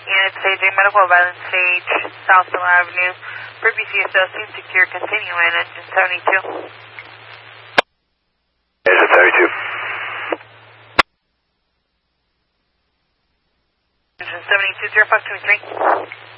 Unit Stage Medical Violence Stage, Southville Avenue. For BCSO, seem secure, continue in engine 72. Engine 72. Engine 72, 0523.